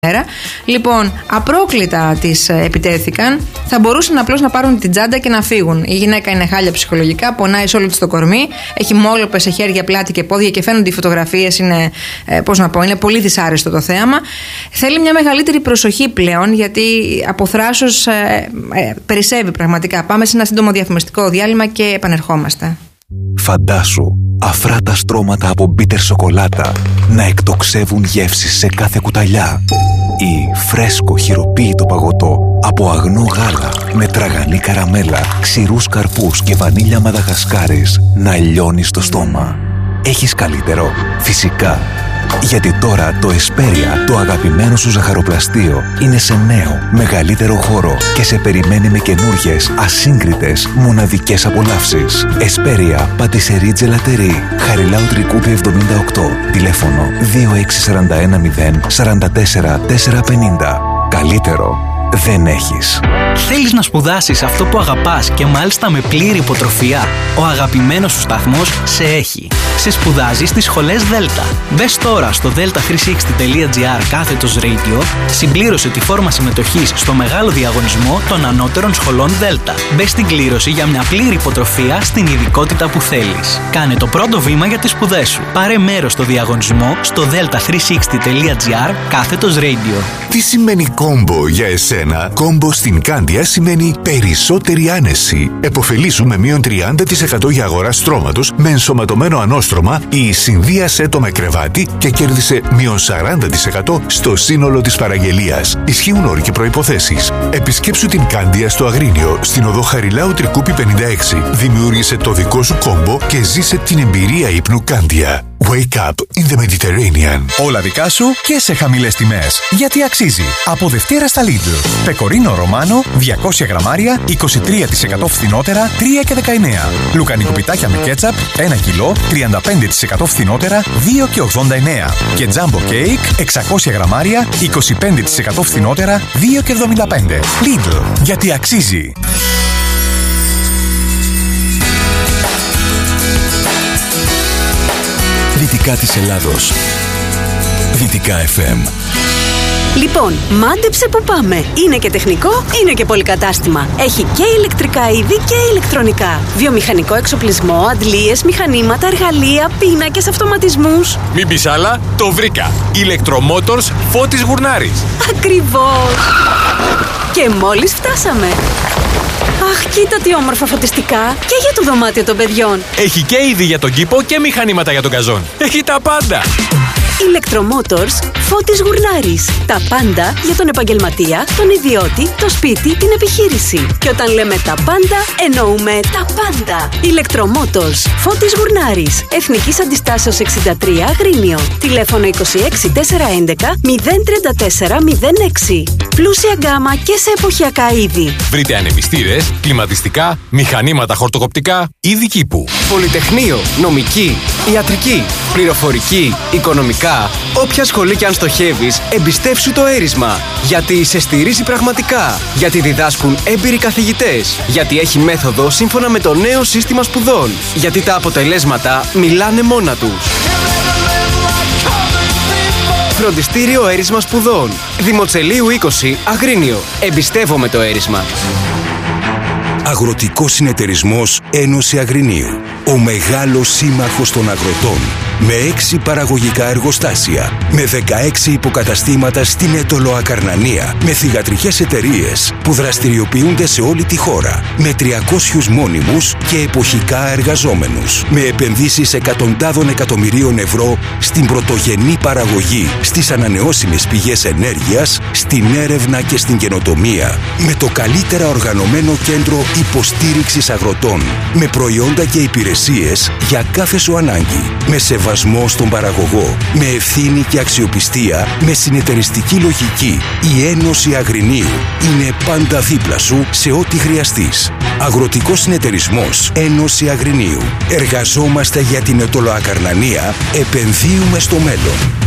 Λοιπόν, απρόκλητα τις επιτέθηκαν. Θα μπορούσαν απλώς να πάρουν την τσάντα και να φύγουν. Η γυναίκα είναι χάλια ψυχολογικά, πονάει σε όλο της το κορμί, έχει μόλοπες σε χέρια, πλάτη και πόδια και φαίνονται οι φωτογραφίες. Είναι, είναι πολύ δυσάρεστο το θέαμα. Θέλει μια μεγαλύτερη προσοχή πλέον, γιατί από θράσος περισσεύει πραγματικά. Πάμε σε ένα σύντομο διαφημιστικό διάλειμμα και επανερχόμαστε. Φαντάσου αφράτα στρώματα από μπίτερ σοκολάτα να εκτοξεύουν γεύσεις σε κάθε κουταλιά, ή φρέσκο χειροποίητο παγωτό από αγνό γάλα με τραγανή καραμέλα, ξηρούς καρπούς και βανίλια μαδαγασκάρης να λιώνει στο στόμα. Έχεις καλύτερο? Φυσικά. Γιατί τώρα το Εσπέρια, το αγαπημένο σου ζαχαροπλαστείο, είναι σε νέο, μεγαλύτερο χώρο και σε περιμένει με καινούργιες, ασύγκριτες, μοναδικές απολαύσεις. Εσπέρια, Πατισερί Τζελατερί, Χαριλάου Τρικούπη 78, τηλέφωνο 2641 044 450. Καλύτερο δεν έχεις. Θέλεις να σπουδάσεις αυτό που αγαπάς και μάλιστα με πλήρη υποτροφία? Ο αγαπημένος σου σταθμός σε έχει. Σε σπουδάζει στις σχολές Δέλτα. Μπες τώρα στο delta360.gr/radio, συμπλήρωσε τη φόρμα συμμετοχής στο μεγάλο διαγωνισμό των ανώτερων σχολών Δέλτα. Μπες στην κλήρωση για μια πλήρη υποτροφία στην ειδικότητα που θέλεις. Κάνε το πρώτο βήμα για τις σπουδές σου. Πάρε μέρος στο διαγωνισμό στο delta360.gr/radio. Τι σημαίνει κόμπο για εσένα? Κόμπο στην Κάνδια σημαίνει περισσότερη άνεση. Εποφελήσου με μείον 30% για αγορά στρώματος με ενσωματωμένο ανώστρωμα ή συνδύασέ το με κρεβάτι και κέρδισε μείον 40% στο σύνολο της παραγγελίας. Ισχύουν όροι και προϋποθέσεις. Επισκέψου την Κάνδια στο Αγρίνιο, στην οδό Χαριλάου Τρικούπη 56. Δημιούργησε το δικό σου κόμπο και ζήσε την εμπειρία ύπνου Κάνδια. Wake up in the Mediterranean. Όλα δικά σου και σε χαμηλές τιμές. Γιατί αξίζει. Από Δευτέρα στα Lidl. Πεκορίνο Ρωμάνο 200 γραμμάρια 23% φθηνότερα 3,19. Λουκανικό πιτάκια με κέτσαπ 1 κιλό 35% φθηνότερα 2,89. Και Jumbo Cake 600 γραμμάρια 25% φθηνότερα 2,75. Lidl. Γιατί αξίζει. Δυτικά της Ελλάδος. Δυτικά FM. Λοιπόν, μάντεψε που πάμε. Είναι και τεχνικό, είναι και πολυκατάστημα. Έχει και ηλεκτρικά είδη και ηλεκτρονικά. Βιομηχανικό εξοπλισμό, αντλίες, μηχανήματα, εργαλεία, πίνακες, αυτοματισμούς. Μην πεις άλλα, το βρήκα. Ηλεκτρομότορς Φώτης Γουρνάρης. Ακριβώς. Και μόλις φτάσαμε. Αχ, κοίτα τι όμορφα φωτιστικά. Και για το δωμάτιο των παιδιών. Έχει και είδη για τον κήπο και μηχανήματα για τον καζόν. Έχει τα πάντα. Ηλεκτρομότορς Φώτης Γουρνάρης. Τα πάντα για τον επαγγελματία, τον ιδιώτη, το σπίτι, την επιχείρηση. Και όταν λέμε τα πάντα, εννοούμε τα πάντα. Ηλεκτρομότορς Φώτης Γουρνάρης. Εθνικής Αντιστάσεως 63 Αγρίνιο. Τηλέφωνο 26 411 034 06. Πλούσια γκάμα και σε εποχιακά είδη. Βρείτε ανεμιστήρες, κλιματιστικά, μηχανήματα χορτοκοπτικά, είδη κήπου. Πολυτεχνείο, νομική, ιατρική, πληροφορική, οικονομικά. Όποια σχολή κι αν στοχεύεις, εμπιστεύσου το έρισμα. Γιατί σε στηρίζει πραγματικά. Γιατί διδάσκουν έμπειροι καθηγητές. Γιατί έχει μέθοδο σύμφωνα με το νέο σύστημα σπουδών. Γιατί τα αποτελέσματα μιλάνε μόνα τους. Φροντιστήριο Έρισμα Σπουδών. Δημοτσελείου 20, Αγρίνιο. Εμπιστεύομαι το έρισμα. Αγροτικός Συνεταιρισμός Ένωση Αγρινίου. Ο μεγάλος σύμμαχος των αγροτών. Με 6 παραγωγικά εργοστάσια. Με 16 υποκαταστήματα στην Έτολο Ακαρνανία. Με θυγατρικές εταιρείες που δραστηριοποιούνται σε όλη τη χώρα. Με 300 μόνιμους και εποχικά εργαζόμενους. Με επενδύσεις εκατοντάδων εκατομμυρίων ευρώ στην πρωτογενή παραγωγή, στις ανανεώσιμες πηγές ενέργειας, στην έρευνα και στην καινοτομία. Με το καλύτερα οργανωμένο κέντρο υποστήριξης αγροτών. Με προϊόντα και υπηρεσίες για κάθε σου ανάγκη. Με σεβασμό στον παραγωγό. Με ευθύνη και αξιοπιστία. Με συνεταιριστική λογική. Η Ένωση Αγρινίου είναι πάντα δίπλα σου σε ό,τι χρειαστείς. Αγροτικός Συνεταιρισμός Ένωση Αγρινίου. Εργαζόμαστε για την Ετωλοακαρνανία. Επενδύουμε στο μέλλον.